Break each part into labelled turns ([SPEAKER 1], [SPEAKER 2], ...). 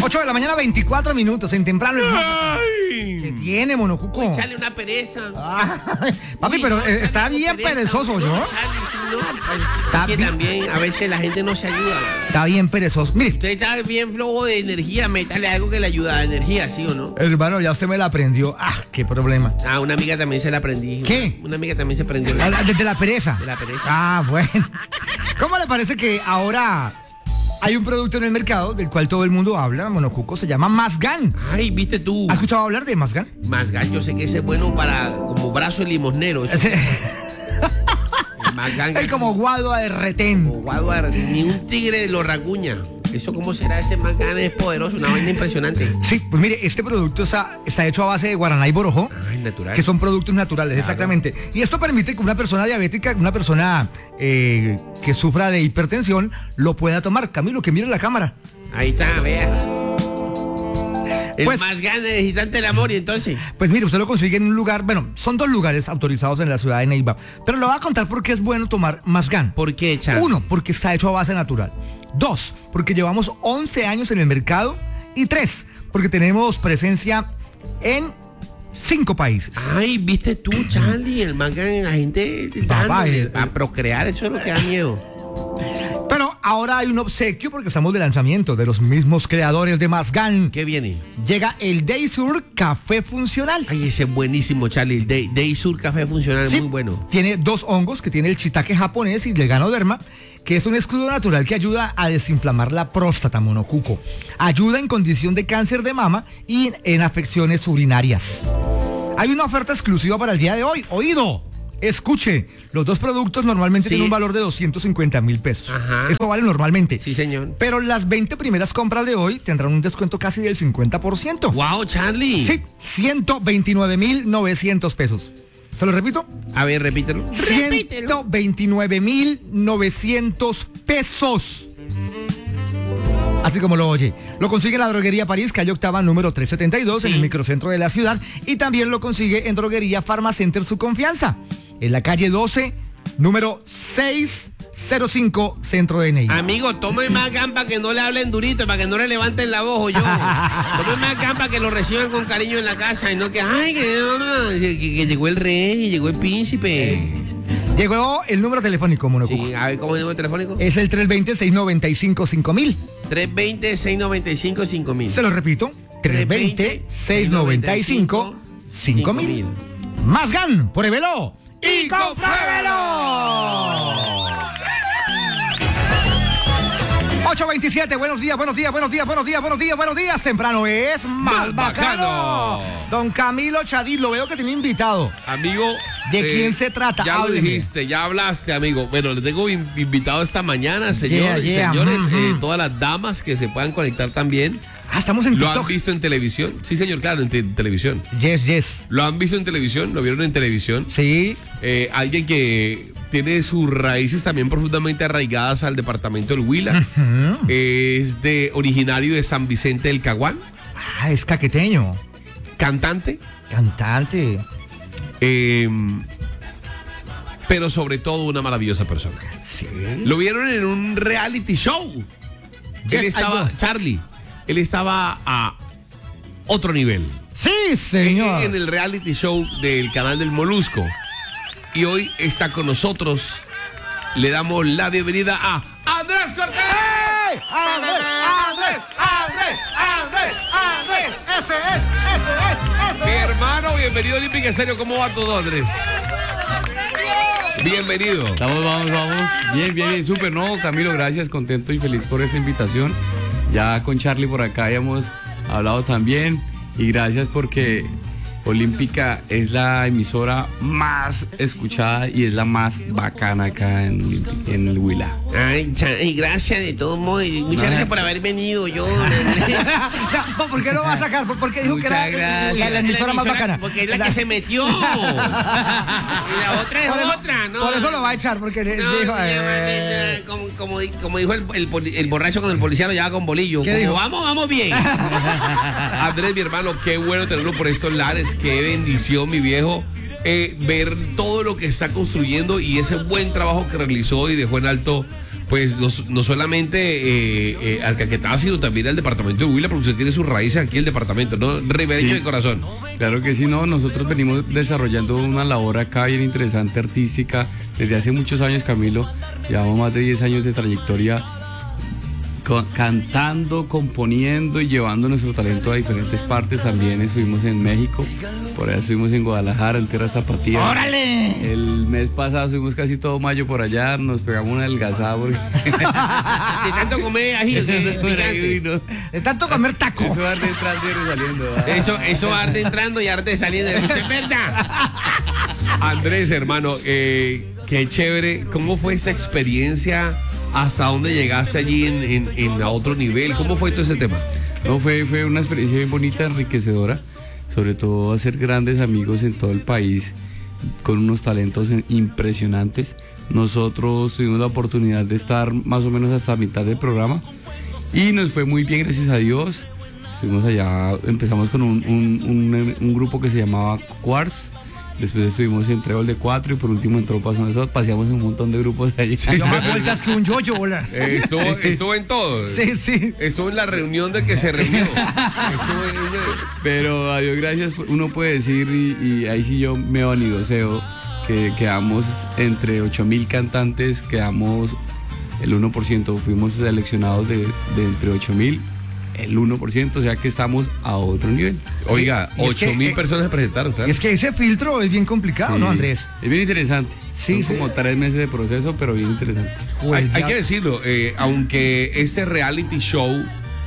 [SPEAKER 1] 8 de la mañana, 24 minutos, en temprano es más. ¿Qué tiene, Monocuco?
[SPEAKER 2] Échale una pereza.
[SPEAKER 1] Papi, pero
[SPEAKER 2] Charlie,
[SPEAKER 1] está bien perezoso, ¿yo?
[SPEAKER 2] Charlie, sí, no.
[SPEAKER 1] Está
[SPEAKER 2] Es que
[SPEAKER 1] bien.
[SPEAKER 2] también a veces la gente no se ayuda.
[SPEAKER 1] Está bien perezoso. Mire,
[SPEAKER 2] Usted está bien flojo de energía, métale algo que le ayuda a la energía, ¿sí o no?
[SPEAKER 1] hermano, ya usted me la aprendió. Qué problema.
[SPEAKER 2] Ah, una amiga también se la aprendí.
[SPEAKER 1] ¿Qué?
[SPEAKER 2] Una amiga también se prendió.
[SPEAKER 1] Desde la pereza.
[SPEAKER 2] De la pereza.
[SPEAKER 1] Bueno. ¿Cómo le parece que ahora hay un producto en el mercado del cual todo el mundo habla, Monocuco? Se llama Mazgan.
[SPEAKER 2] Ay, viste tú.
[SPEAKER 1] ¿Has escuchado hablar de Mazgan?
[SPEAKER 2] Mazgan, yo sé que ese es bueno para como brazo de limosnero. El Mazgan.
[SPEAKER 1] Es como guadua de retén.
[SPEAKER 2] Como guadua, ni un tigre lo rasguña. ¿Eso cómo será? Ese Mazgan es poderoso, una vaina impresionante.
[SPEAKER 1] Sí, pues mire, este producto está hecho a base de guaraná y borojó,
[SPEAKER 2] Ay, natural.
[SPEAKER 1] que son productos naturales,
[SPEAKER 2] Claro.
[SPEAKER 1] exactamente. Y esto permite que una persona diabética, una persona que sufra de hipertensión, lo pueda tomar. Camilo, que mire la cámara.
[SPEAKER 2] Ahí está, vea. El
[SPEAKER 1] Pues-
[SPEAKER 2] Mazgan necesitante del amor, y entonces.
[SPEAKER 1] Pues mire, usted lo consigue en un lugar, bueno, son 2 lugares autorizados en la ciudad de Neiva, pero le voy a contar por qué es bueno tomar Mazgan.
[SPEAKER 2] ¿Por qué, Charlie?
[SPEAKER 1] 1, porque está hecho a base natural. 2, porque llevamos 11 años en el mercado. Y 3, porque tenemos presencia en 5 países.
[SPEAKER 2] Ay, viste tú, Charlie, el Mazgan, la gente
[SPEAKER 1] Papá,
[SPEAKER 2] dándole a procrear, eso es lo que da miedo.
[SPEAKER 1] Pero ahora hay un obsequio porque estamos de lanzamiento de los mismos creadores de Mazgan.
[SPEAKER 2] ¿Qué viene?
[SPEAKER 1] Llega el Daysur Café Funcional.
[SPEAKER 2] Ay, ese es buenísimo, Charlie. El Daysur Café Funcional,
[SPEAKER 1] Sí,
[SPEAKER 2] muy bueno.
[SPEAKER 1] Tiene 2 hongos, que tiene el shiitake japonés y el ganoderma, que es un escudo natural que ayuda a desinflamar la próstata, Monocuco. Ayuda en condición de cáncer de mama y en afecciones urinarias. Hay una oferta exclusiva para el día de hoy. Oído, escuche, los 2 productos normalmente
[SPEAKER 2] Sí.
[SPEAKER 1] tienen un valor de 250,000 pesos.
[SPEAKER 2] Ajá.
[SPEAKER 1] Eso vale normalmente.
[SPEAKER 2] Sí, señor.
[SPEAKER 1] Pero las 20 primeras compras de hoy tendrán un descuento casi del 50%.
[SPEAKER 2] Wow, Charlie.
[SPEAKER 1] Sí, 129,900 pesos. ¿Se lo repito?
[SPEAKER 2] A ver, repítelo.
[SPEAKER 1] 129,900 pesos. Así como lo oye. Lo consigue en la Droguería París, calle Octava, número 372, en el microcentro de la ciudad. Y también lo consigue en Droguería Farmacenter Su Confianza, en la calle 12, número 605, centro de Neiva.
[SPEAKER 2] Amigo, tome Mazgan para que no le hablen durito, para que no le levanten la voz, yo. Tome Mazgan para que lo reciban con cariño en la casa y no que, ay, que llegó el rey, llegó el príncipe.
[SPEAKER 1] Llegó el número telefónico, Monocuco.
[SPEAKER 2] Sí, a ver, ¿cómo es el número telefónico?
[SPEAKER 1] Es el 320-695-5000.
[SPEAKER 2] 320-695-5000.
[SPEAKER 1] Se lo repito, 320-695-5000. Mazgan, pruébelo y compruébelo. 8:27, buenos días. Temprano es más bacano. Don Camilo Chadid, lo veo que tiene invitado.
[SPEAKER 3] Amigo,
[SPEAKER 1] ¿De quién se trata?
[SPEAKER 3] Ya lo
[SPEAKER 1] Hábleme.
[SPEAKER 3] dijiste, ya hablaste, amigo. Bueno, le tengo invitado esta mañana,
[SPEAKER 1] Yeah.
[SPEAKER 3] señores,
[SPEAKER 1] Mhm.
[SPEAKER 3] todas las damas que se puedan conectar también.
[SPEAKER 1] Estamos en
[SPEAKER 3] ¿Lo han
[SPEAKER 1] TikTok.
[SPEAKER 3] visto en televisión? Sí, señor, claro, en televisión.
[SPEAKER 1] Yes.
[SPEAKER 3] ¿Lo han visto en televisión? ¿Lo vieron en televisión?
[SPEAKER 1] Sí.
[SPEAKER 3] Alguien que tiene sus raíces también profundamente arraigadas al departamento del Huila. Es originario de San Vicente del Caguán.
[SPEAKER 1] Es caqueteño.
[SPEAKER 3] Cantante.
[SPEAKER 1] Cantante.
[SPEAKER 3] Pero sobre todo una maravillosa persona.
[SPEAKER 1] Sí.
[SPEAKER 3] Lo vieron en un reality show.
[SPEAKER 1] Yes,
[SPEAKER 3] Él estaba, Charlie, él estaba a otro nivel.
[SPEAKER 1] Sí, señor.
[SPEAKER 3] En el reality show del canal del Molusco. Y hoy está con nosotros. Le damos la bienvenida a Andrés Cortés.
[SPEAKER 1] ¡Ey! ¡Andrés! ¡Ese es!
[SPEAKER 3] Mi hermano, bienvenido a Olímpica Estéreo. ¿Cómo va todo, Andrés? Bienvenido.
[SPEAKER 4] Vamos. Bien, súper. No, Camilo, gracias, contento y feliz por esa invitación. Ya con Charlie por acá ya hemos hablado también. Y gracias porque Olímpica es la emisora más escuchada y es la más bacana acá en el Huila.
[SPEAKER 2] Ay, gracias de todos modos. Y muchas gracias por haber venido, yo.
[SPEAKER 1] ¿Por qué lo va a sacar? Porque dijo que era
[SPEAKER 4] Muchas gracias.
[SPEAKER 1] la emisora más bacana.
[SPEAKER 2] Porque es la que se metió. Y la otra es
[SPEAKER 1] Por eso-
[SPEAKER 2] otra, ¿no?
[SPEAKER 1] Por eso lo va a echar, porque
[SPEAKER 2] No,
[SPEAKER 1] dijo...
[SPEAKER 2] como dijo el borracho con el policía, lo llevaba con bolillo.
[SPEAKER 1] ¿Qué
[SPEAKER 2] Como,
[SPEAKER 1] dijo?
[SPEAKER 2] vamos bien.
[SPEAKER 3] Andrés, mi hermano, qué bueno tenerlo por estos lares. Qué bendición, mi viejo. Ver todo lo que está construyendo y ese buen trabajo que realizó y dejó en alto pues no solamente al Caquetá, sino también al departamento de Huila, porque usted tiene sus raíces aquí en el departamento, ¿no? Ribereño de corazón.
[SPEAKER 4] Claro que sí, no, nosotros venimos desarrollando una labor acá bien interesante, artística, desde hace muchos años, Camilo, llevamos más de 10 años de trayectoria cantando, componiendo y llevando nuestro talento a diferentes partes. También estuvimos en México, por allá estuvimos en Guadalajara, en tierra zapatía.
[SPEAKER 1] ¡Órale!
[SPEAKER 4] El mes pasado estuvimos casi todo mayo por allá, nos pegamos una adelgazada porque...
[SPEAKER 2] De tanto comer ají,
[SPEAKER 1] De tanto comer taco.
[SPEAKER 4] Eso arde entrando y saliendo.
[SPEAKER 2] eso arde entrando y arde saliendo. Eso es verdad.
[SPEAKER 3] Andrés, hermano, qué chévere. ¿Cómo fue esta experiencia? ¿Hasta dónde llegaste allí en a otro nivel? ¿Cómo fue todo ese tema?
[SPEAKER 4] No, fue una experiencia bien bonita, enriquecedora, sobre todo hacer grandes amigos en todo el país, con unos talentos impresionantes. Nosotros tuvimos la oportunidad de estar más o menos hasta mitad del programa y nos fue muy bien, gracias a Dios. Estuvimos allá, empezamos con un grupo que se llamaba Quartz. Después estuvimos en Trébol de 4 y por último entró paseamos un montón de grupos allí.
[SPEAKER 1] No más vueltas que un yo-yo, hola.
[SPEAKER 3] Estuvo en todo.
[SPEAKER 1] Sí.
[SPEAKER 3] Estuvo en la reunión de que se reunió.
[SPEAKER 4] Pero a Dios gracias, uno puede decir, y ahí sí yo me vanidoseo, que quedamos entre 8.000 cantantes, quedamos el 1%, fuimos seleccionados de entre 8.000. El 1%, o sea que estamos a otro nivel.
[SPEAKER 3] Oiga,
[SPEAKER 1] Y es que,
[SPEAKER 3] 8.000 personas se presentaron, claro.
[SPEAKER 1] Es que ese filtro es bien complicado,
[SPEAKER 4] Sí,
[SPEAKER 1] ¿no, Andrés?
[SPEAKER 4] Es bien interesante.
[SPEAKER 1] Sí,
[SPEAKER 4] Son
[SPEAKER 1] sí.
[SPEAKER 4] como 3 meses de proceso, pero bien interesante.
[SPEAKER 3] Hay que decirlo, aunque este reality show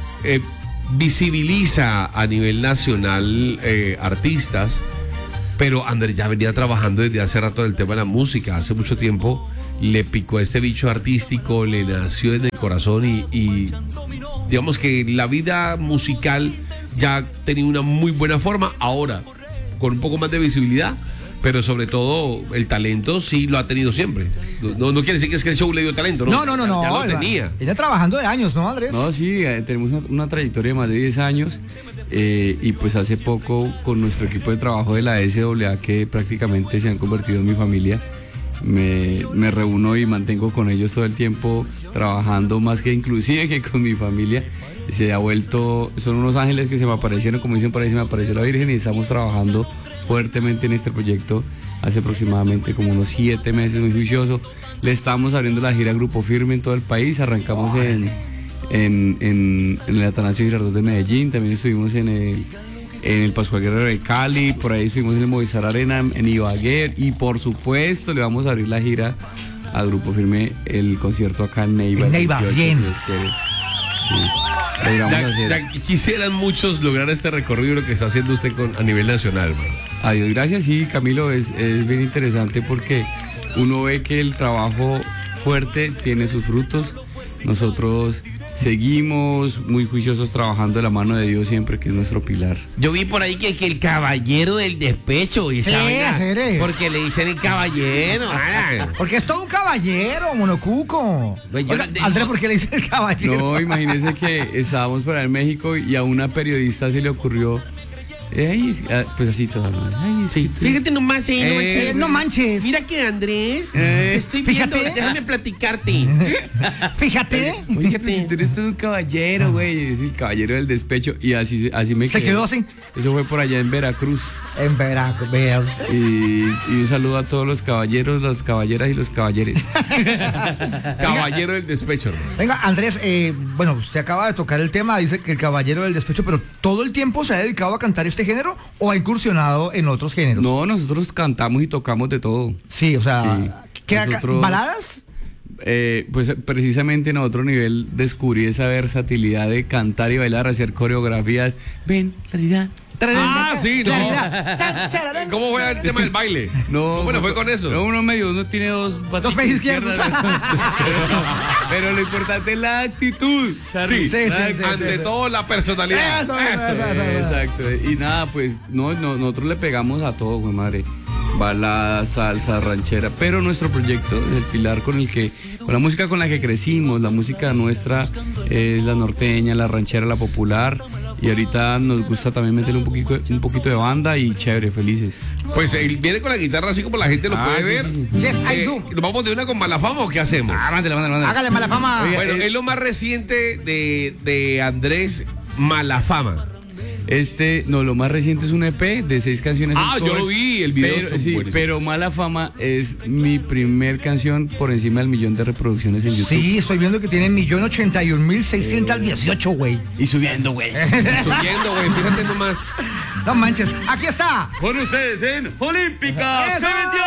[SPEAKER 3] visibiliza a nivel nacional artistas, pero Andrés ya venía trabajando desde hace rato en el tema de la música. Hace mucho tiempo le picó este bicho artístico, le nació en el corazón y digamos que la vida musical ya tenía una muy buena forma. Ahora, con un poco más de visibilidad, pero sobre todo el talento sí lo ha tenido siempre. No quiere decir que es que el show le dio talento, ¿no?
[SPEAKER 1] No.
[SPEAKER 3] Ya lo tenía.
[SPEAKER 1] Viene trabajando de años, ¿no, Andrés?
[SPEAKER 4] No, sí, tenemos una trayectoria de más de 10 años y pues hace poco con nuestro equipo de trabajo de la SAA, que prácticamente se han convertido en mi familia, me reúno y mantengo con ellos todo el tiempo trabajando más que inclusive que con mi familia. Se ha vuelto, son unos ángeles que se me aparecieron, como dicen por ahí, se me apareció la Virgen, y estamos trabajando fuertemente en este proyecto hace aproximadamente como unos 7 meses, muy juicioso. Le estamos abriendo la gira Grupo Firme en todo el país, arrancamos en el Atanasio Girardot de Medellín, también estuvimos en el Pascual Guerrero de Cali, por ahí estuvimos en el Movistar Arena, en Ibagué, y por supuesto le vamos a abrir la gira a Grupo Firme, el concierto acá en Neiva.
[SPEAKER 1] En Neiva,
[SPEAKER 4] 18,
[SPEAKER 1] bien.
[SPEAKER 4] si Dios quiere. Sí.
[SPEAKER 3] Ya quisieran muchos lograr este recorrido lo que está haciendo usted a nivel nacional, hermano.
[SPEAKER 4] Adiós, gracias, sí, Camilo, es bien interesante porque uno ve que el trabajo fuerte tiene sus frutos. Nosotros seguimos muy juiciosos trabajando de la mano de Dios siempre, que es nuestro pilar.
[SPEAKER 2] Yo vi por ahí que el caballero del despecho. Y
[SPEAKER 1] Sí,
[SPEAKER 2] esa vaina,
[SPEAKER 1] serio.
[SPEAKER 2] porque le dicen el caballero.
[SPEAKER 1] Porque es todo un caballero, monocuco.
[SPEAKER 2] Pues yo
[SPEAKER 1] Oiga,
[SPEAKER 2] no tengo-
[SPEAKER 1] Andrés, ¿por qué le dice el caballero?
[SPEAKER 4] No, imagínense que estábamos por allá en México y a una periodista se le ocurrió, pues así toda, ¿no? Ay, sí,
[SPEAKER 2] Fíjate nomás,
[SPEAKER 1] no manches.
[SPEAKER 2] Mira que Andrés, te estoy viendo,
[SPEAKER 1] fíjate.
[SPEAKER 2] déjame platicarte.
[SPEAKER 1] Fíjate.
[SPEAKER 2] Fíjate.
[SPEAKER 4] Tú eres un caballero, güey, es el caballero del despecho, y así me
[SPEAKER 1] Se
[SPEAKER 4] quedé.
[SPEAKER 1] quedó así.
[SPEAKER 4] Eso fue por allá en Veracruz.
[SPEAKER 1] En Veracruz, vea usted.
[SPEAKER 4] Y un saludo a todos los caballeros, las caballeras y los caballeres.
[SPEAKER 3] Caballero del despecho, hermano.
[SPEAKER 1] Venga, Andrés, bueno, usted acaba de tocar el tema, dice que el caballero del despecho, pero ¿todo el tiempo se ha dedicado a cantar este género o ha incursionado en otros géneros?
[SPEAKER 4] No, nosotros cantamos y tocamos de todo.
[SPEAKER 1] Sí, o sea,
[SPEAKER 4] Sí.
[SPEAKER 1] ¿qué
[SPEAKER 4] Nosotros-
[SPEAKER 1] ¿baladas?
[SPEAKER 4] Pues precisamente en otro nivel descubrí esa versatilidad de cantar y bailar, hacer coreografías. Ven, realidad.
[SPEAKER 3] Ah, sí, no.
[SPEAKER 1] Claridad.
[SPEAKER 3] ¿Cómo fue el tema del baile?
[SPEAKER 4] No,
[SPEAKER 3] ¿Cómo le fue con eso?
[SPEAKER 4] No, uno tiene dos
[SPEAKER 1] pies izquierdos.
[SPEAKER 4] pero lo importante es la actitud. Charlie.
[SPEAKER 3] Sí,
[SPEAKER 1] sí,
[SPEAKER 3] ante
[SPEAKER 1] sí.
[SPEAKER 3] todo la personalidad.
[SPEAKER 1] Eso.
[SPEAKER 4] Exacto. Y nada, pues nosotros le pegamos a todo, güey, madre. Balada, salsa, ranchera, pero nuestro proyecto es el pilar con la música con la que crecimos. La música nuestra es la norteña, la ranchera, la popular, Y ahorita nos gusta también meterle un poquito de banda y chévere, felices.
[SPEAKER 3] Pues él viene con la guitarra así como la gente lo puede ver.
[SPEAKER 1] Yes, I do.
[SPEAKER 3] ¿Nos vamos de una con Malafama o qué hacemos?
[SPEAKER 4] Mándale.
[SPEAKER 1] Hágale Malafama.
[SPEAKER 4] Oiga,
[SPEAKER 3] Bueno, es lo más reciente de Andrés Malafama.
[SPEAKER 4] Lo más reciente es un EP de 6 canciones.
[SPEAKER 3] Yo lo vi, el video
[SPEAKER 4] pero,
[SPEAKER 3] son
[SPEAKER 4] sí,
[SPEAKER 3] buenísimos.
[SPEAKER 4] pero Mala Fama es mi primer canción por encima del 1.000.000 de reproducciones en YouTube.
[SPEAKER 1] Sí, estoy viendo que tiene 1.081.618, güey.
[SPEAKER 4] Y subiendo, güey.
[SPEAKER 3] Subiendo, güey, fíjate nomás.
[SPEAKER 1] No manches, aquí está.
[SPEAKER 4] Con ustedes en Olímpica.
[SPEAKER 1] ¡Eso!
[SPEAKER 4] ¡Se metió!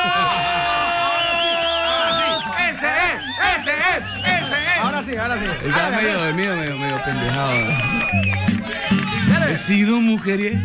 [SPEAKER 1] ¡Ese es! Ahora sí.
[SPEAKER 4] Estaba
[SPEAKER 1] Hágale,
[SPEAKER 4] medio dormido, medio pendejado.
[SPEAKER 1] dale.
[SPEAKER 4] He sido mujeriego.